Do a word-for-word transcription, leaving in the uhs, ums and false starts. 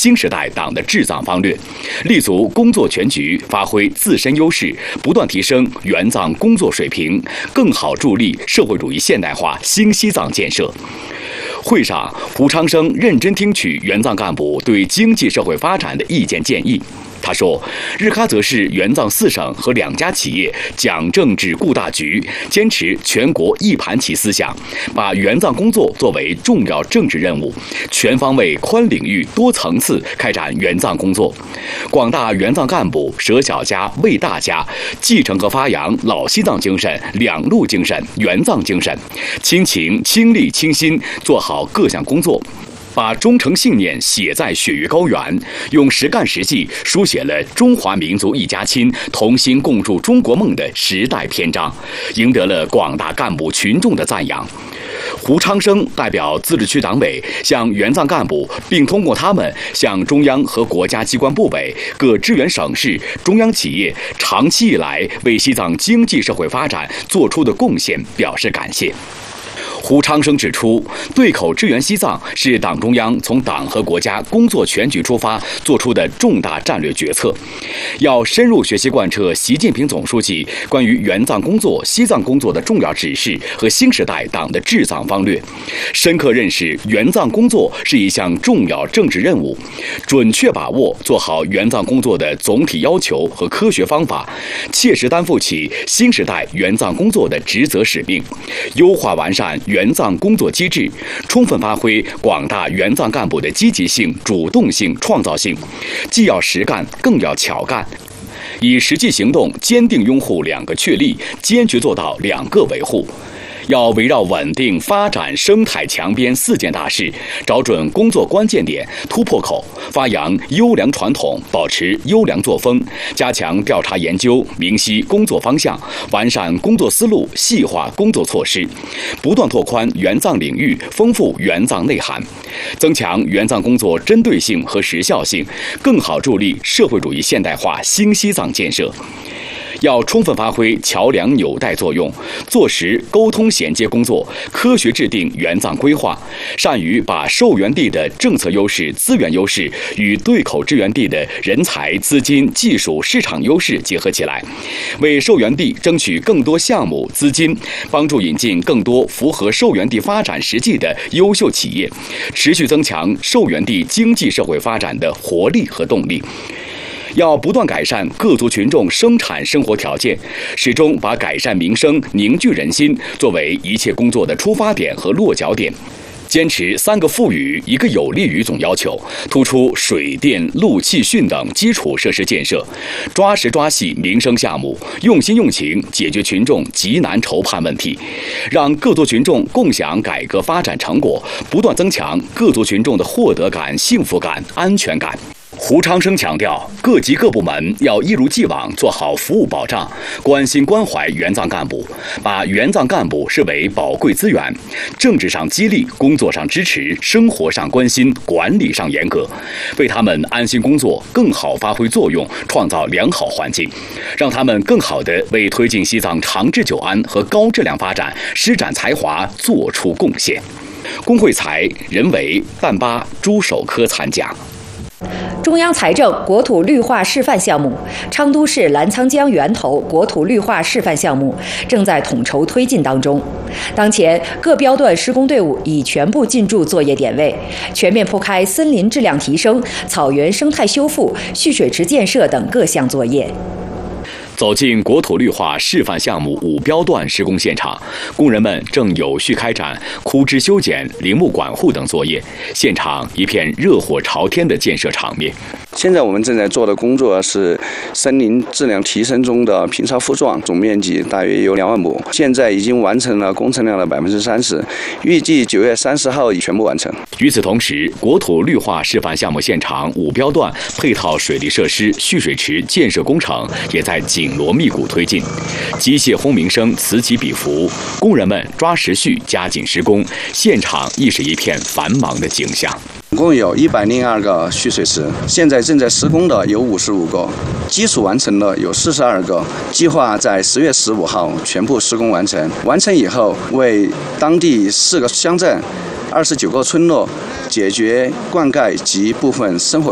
新时代党的治藏方略，立足工作全局，发挥自身优势，不断提升援藏工作水平，更好助力社会主义现代化新西藏建设。会上，胡昌生认真听取援藏干部对经济社会发展的意见建议。他说，日喀则市援藏四省和两家企业讲政治顾大局，坚持全国一盘棋思想，把援藏工作作为重要政治任务，全方位、宽领域、多层次开展援藏工作。广大援藏干部舍小家为大家，继承和发扬老西藏精神、两路精神、援藏精神，亲情、亲力、亲心做好各项工作，把忠诚信念写在血域高原，用实干实际书写了中华民族一家亲、同心共筑中国梦的时代篇章，赢得了广大干部群众的赞扬。胡昌生代表自治区党委向援藏干部，并通过他们向中央和国家机关部委、各支援省市、中央企业长期以来为西藏经济社会发展做出的贡献表示感谢。胡昌生指出，对口支援西藏是党中央从党和国家工作全局出发做出的重大战略决策，要深入学习贯彻习近平总书记关于援藏工作、西藏工作的重要指示和新时代党的治藏方略，深刻认识援藏工作是一项重要政治任务，准确把握做好援藏工作的总体要求和科学方法，切实担负起新时代援藏工作的职责使命，优化完善援藏工作机制，充分发挥广大援藏干部的积极性、主动性、创造性，既要实干，更要巧干，以实际行动坚定拥护两个确立，坚决做到两个维护。要围绕稳定发展生态强边四件大事，找准工作关键点、突破口，发扬优良传统，保持优良作风，加强调查研究，明晰工作方向，完善工作思路，细化工作措施，不断拓宽援藏领域，丰富援藏内涵，增强援藏工作针对性和时效性，更好助力社会主义现代化新西藏建设。要充分发挥桥梁纽带作用，做实沟通衔接工作，科学制定援藏规划，善于把受援地的政策优势、资源优势与对口支援地的人才、资金、技术、市场优势结合起来，为受援地争取更多项目、资金，帮助引进更多符合受援地发展实际的优秀企业，持续增强受援地经济社会发展的活力和动力。要不断改善各族群众生产生活条件，始终把改善民生、凝聚人心作为一切工作的出发点和落脚点，坚持三个富裕、一个有利于总要求，突出水电、路、气、汛等基础设施建设，抓实抓细民生项目，用心用情解决群众急难愁盼问题，让各族群众共享改革发展成果，不断增强各族群众的获得感、幸福感、安全感。胡昌生强调，各级各部门要一如既往做好服务保障，关心关怀援藏干部，把援藏干部视为宝贵资源，政治上激励，工作上支持，生活上关心，管理上严格，为他们安心工作更好发挥作用创造良好环境，让他们更好地为推进西藏长治久安和高质量发展施展才华做出贡献。龚慧才、任维、但巴、朱守科参讲。 中央财政国土绿化示范项目、昌都市澜沧江源头国土绿化示范项目正在统筹推进当中。当前各标段施工队伍已全部进驻作业点位，全面铺开森林质量提升、草原生态修复、蓄水池建设等各项作业。 走进国土绿化示范项目五标段施工现场，工人们正有序开展枯枝修剪、林木管护等作业，现场一片热火朝天的建设场面。 现在我们正在做的工作是森林质量提升中的平沙复壮，总面积大约有两万亩，现在已经完成了工程量的百分之三十，预计九月三十号已全部完成。 与此同时，国土绿化示范项目现场五标段配套水利设施、蓄水池建设工程也在紧锣密鼓推进，机械轰鸣声此起彼伏，工人们抓时序加紧施工，现场亦是一片繁忙的景象。 总共有一百零二个蓄水池，现在正在施工的有五十五个，基础完成的有四十二个，计划在十月十五号全部施工完成。完成以后，为当地四个乡镇、二十九个村落解决灌溉及部分生活